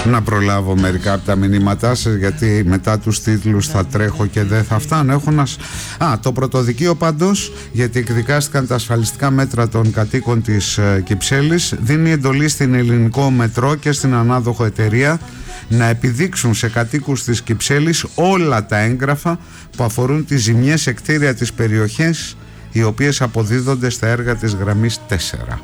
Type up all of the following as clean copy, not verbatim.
Να προλάβω μερικά από τα μηνύματά σας, γιατί μετά τους τίτλους θα τρέχω και δεν θα φτάνω. Το πρωτοδικείο πάντως, γιατί εκδικάστηκαν τα ασφαλιστικά μέτρα των κατοίκων της Κυψέλης, δίνει εντολή στην Ελληνικό Μετρό και στην ανάδοχο εταιρεία να επιδείξουν σε κατοίκους της Κυψέλης όλα τα έγγραφα που αφορούν τις ζημιές σε κτίρια της περιοχής, οι οποίες αποδίδονται στα έργα της γραμμής 4.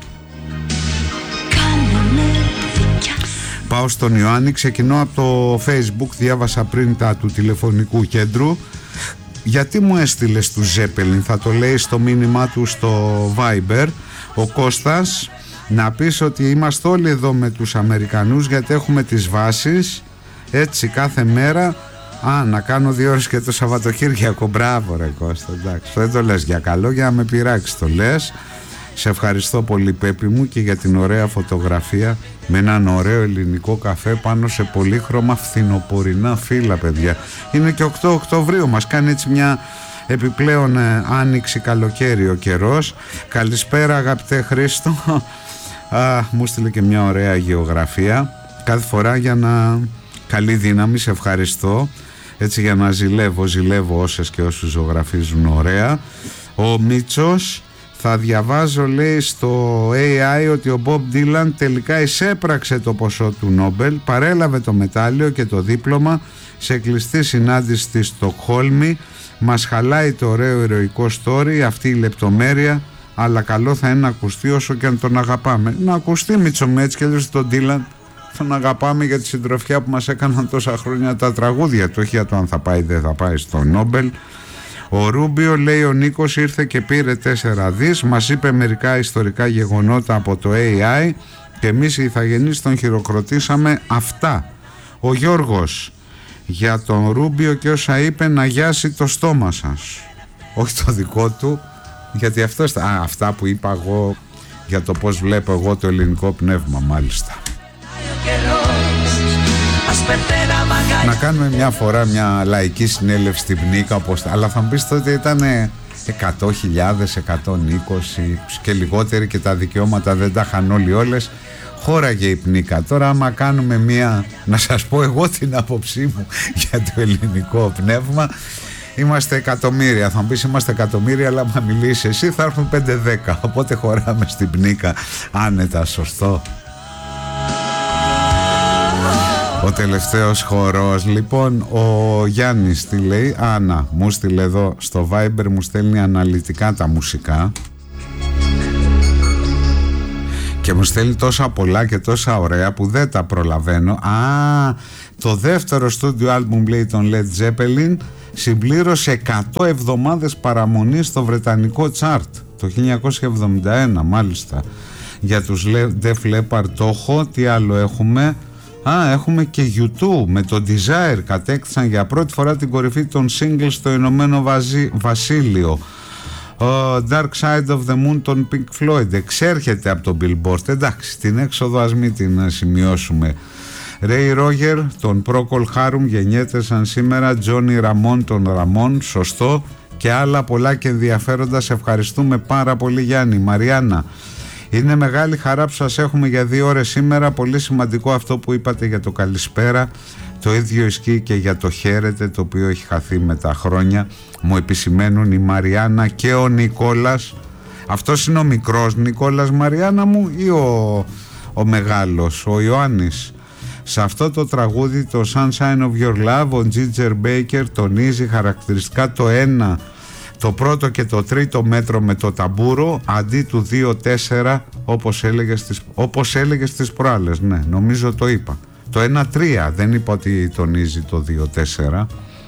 Πάω στον Ιωάννη, ξεκινώ από το Facebook, διάβασα πριν τα του τηλεφωνικού κέντρου. Γιατί μου έστειλες του Ζέπελιν, θα το λέει στο μήνυμά του στο Viber ο Κώστας, να πεις ότι είμαστε όλοι εδώ με τους Αμερικανούς, γιατί έχουμε τις βάσεις έτσι κάθε μέρα. Να κάνω 2 ώρες και το Σαββατοκύριακο. Μπράβο ρε Κώστα, εντάξει, δεν το λες για καλό, για να με πειράξει το λες. Σε ευχαριστώ πολύ Πέπη μου και για την ωραία φωτογραφία με έναν ωραίο ελληνικό καφέ πάνω σε πολύχρωμα φθινοπορεινά φύλλα, παιδιά. Είναι και 8 Οκτωβρίου, μας κάνει έτσι μια επιπλέον άνοιξη καλοκαίρι ο καιρός. Καλησπέρα αγαπητέ Χρήστο. Μου στείλε και μια ωραία γεωγραφία κάθε φορά για να... Καλή δύναμη, σε ευχαριστώ. Έτσι για να ζηλεύω όσες και όσους ζωγραφίζουν ωραία. Ο Μίτσος, θα διαβάζω λέει στο AI ότι ο Bob Dylan τελικά εισέπραξε το ποσό του Νόμπελ, παρέλαβε το μετάλλιο και το δίπλωμα σε κλειστή συνάντηση στη Στοκχόλμη. Μας χαλάει το ωραίο ηρωικό story αυτή η λεπτομέρεια, αλλά καλό θα είναι να ακουστεί όσο και αν τον αγαπάμε. Να ακουστεί Μίτσο μου, έτσι και έτσι τον Dylan τον αγαπάμε για τη συντροφιά που μας έκαναν τόσα χρόνια τα τραγούδια του, όχι για το αν θα πάει δεν θα πάει στο Νόμπελ. Ο Ρούμπιο λέει ο Νίκος ήρθε και πήρε 4 δις, μας είπε μερικά ιστορικά γεγονότα από το AI και εμείς οι ηθαγενείς τον χειροκροτήσαμε. Αυτά. Ο Γιώργος, για τον Ρούμπιο και όσα είπε να γιάσει το στόμα σας, όχι το δικό του, γιατί αυτά που είπα εγώ για το πως βλέπω εγώ το ελληνικό πνεύμα, μάλιστα. Να κάνουμε μια φορά μια λαϊκή συνέλευση στην Πνίκα, αλλά θα μου πεις τότε ήταν 100.000, 120 και λιγότεροι και τα δικαιώματα δεν τα είχαν όλοι όλες. Χώραγε η Πνίκα. Τώρα άμα κάνουμε μια, να σας πω εγώ την άποψή μου για το ελληνικό πνεύμα, είμαστε εκατομμύρια. Θα μου πεις είμαστε εκατομμύρια, αλλά άμα μιλήσεις εσύ θα έρθουν 5-10, οπότε χωράμε στην Πνίκα άνετα, σωστό. Ο τελευταίος χορός. Λοιπόν, ο Γιάννης τι λέει? Άννα, μου στείλε εδώ στο Viber, μου στέλνει αναλυτικά τα μουσικά και μου στέλνει τόσα πολλά και τόσα ωραία που δεν τα προλαβαίνω. Το δεύτερο στούντιο άλμπουμ λέει των Led Zeppelin συμπλήρωσε 100 εβδομάδες παραμονή στο βρετανικό chart το 1971, μάλιστα. Για τους Def Leppard το έχω. Τι άλλο έχουμε? Έχουμε και U2 με το Desire, κατέκτησαν για πρώτη φορά την κορυφή των singles στο Ηνωμένο Βασίλειο. Dark Side of the Moon των Pink Floyd εξέρχεται από το Billboard, εντάξει, την έξοδο ας μην την σημειώσουμε. Ray Roger των Procol Harum γεννιέται σαν σήμερα. Johnny Ramone των Ramone, σωστό, και άλλα πολλά και ενδιαφέροντα. Σε ευχαριστούμε πάρα πολύ Γιάννη. Μαριάννα, είναι μεγάλη χαρά που σας έχουμε για 2 ώρες σήμερα. Πολύ σημαντικό αυτό που είπατε για το καλησπέρα. Το ίδιο ισχύει και για το χαίρετε, το οποίο έχει χαθεί με τα χρόνια. Μου επισημαίνουν η Μαριάννα και ο Νικόλας. Αυτός είναι ο μικρός Νικόλας, Μαριάννα μου, ή ο μεγάλος, ο Ιωάννης? Σε αυτό το τραγούδι, το Sunshine of Your Love, ο Ginger Baker τονίζει χαρακτηριστικά το πρώτο και το τρίτο μέτρο με το ταμπούρο αντί του 2-4 όπως έλεγε στις προάλλες. Ναι, νομίζω το είπα. Το 1-3, δεν είπα ότι τονίζει το 2-4,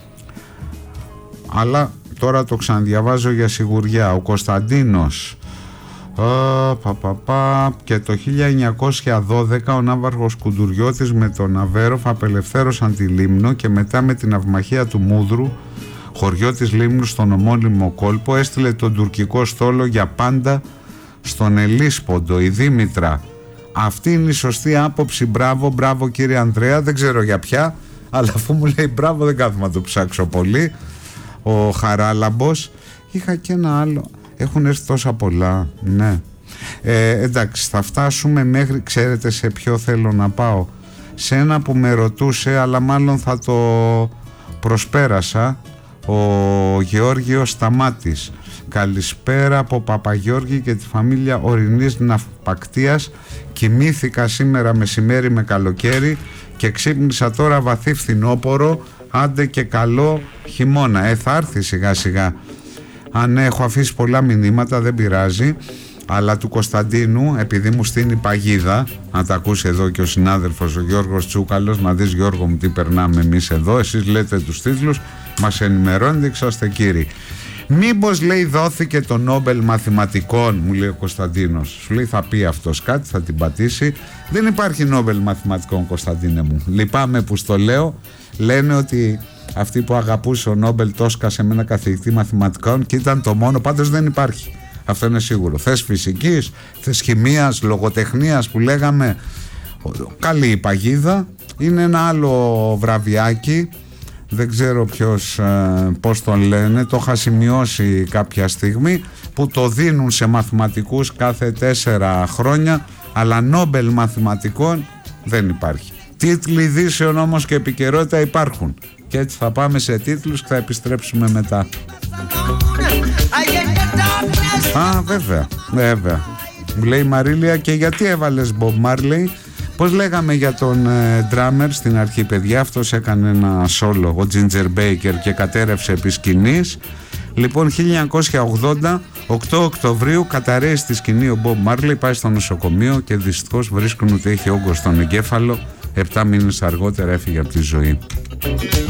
αλλά τώρα το ξαναδιαβάζω για σιγουριά. Ο Κωνσταντίνος, και το 1912 ο ναύαρχος Κουντουριώτης με τον Αβέροφ απελευθέρωσαν τη Λίμνο και μετά με την αυμαχία του Μούδρου, χωριό της Λίμνου στον ομώνυμο κόλπο, έστειλε τον τουρκικό στόλο για πάντα στον Ελίσποντο. Η Δήμητρα, αυτή είναι η σωστή άποψη. Μπράβο κύριε Ανδρέα, δεν ξέρω για ποια, αλλά αφού μου λέει μπράβο δεν κάθομαι να το ψάξω πολύ. Ο Χαράλαμπος, είχα και ένα άλλο, έχουν έρθει τόσα πολλά, ναι. Εντάξει, θα φτάσουμε μέχρι, ξέρετε σε ποιο θέλω να πάω? σε ένα που με ρωτούσε, αλλά μάλλον θα το προσπέρασα, ο Γεώργιος Σταμάτης. Καλησπέρα από Παπαγιώργη και τη φαμίλια Ορεινής Ναυπακτίας. Κοιμήθηκα σήμερα μεσημέρι με καλοκαίρι και ξύπνησα τώρα βαθύ φθινόπορο. Άντε και καλό χειμώνα. Θα έρθει σιγά σιγά. Αν έχω αφήσει πολλά μηνύματα, δεν πειράζει. Αλλά του Κωνσταντίνου, επειδή μου στείνει παγίδα, να τα ακούσει εδώ και ο συνάδελφος ο Γιώργος Τσούκαλος, να δεις Γιώργο μου τι περνάμε εμείς εδώ, εσείς λέτε τους τίτλους, μας ενημερώνετε, εξάστε κύριοι. Μήπως, λέει, δόθηκε το Νόμπελ Μαθηματικών, μου λέει ο Κωνσταντίνος. Σου λέει θα πει αυτός κάτι, θα την πατήσει. Δεν υπάρχει Νόμπελ Μαθηματικών, Κωνσταντίνε μου. Λυπάμαι που στο λέω. Λένε ότι αυτή που αγαπούσε ο Νόμπελ το έσκασε με ένα καθηγητή μαθηματικών και ήταν το μόνο, πάντως δεν υπάρχει. Αυτό είναι σίγουρο. Θες φυσικής, θες χημείας, λογοτεχνίας που λέγαμε. Καλή η παγίδα. Είναι ένα άλλο βραβιάκι. Δεν ξέρω πώς τον λένε. Το είχα σημειώσει κάποια στιγμή. Που το δίνουν σε μαθηματικούς κάθε 4 χρόνια. Αλλά Νόμπελ μαθηματικών δεν υπάρχει. Τίτλοι ειδήσεων όμως και επικαιρότητα υπάρχουν. Και έτσι θα πάμε σε τίτλους και θα επιστρέψουμε μετά. Βέβαια. Μου λέει η Μαρίλια, και γιατί έβαλες Bob Marley? Πώς λέγαμε για τον drummer στην αρχή, παιδιά? Αυτός έκανε ένα solo, ο Ginger Baker, και κατέρευσε επί σκηνής. Λοιπόν, 1980, 8 Οκτωβρίου, καταρρέει στη σκηνή ο Bob Marley, πάει στο νοσοκομείο και δυστυχώς βρίσκουν ότι έχει όγκο στον εγκέφαλο. 7 μήνες αργότερα έφυγε από τη ζωή.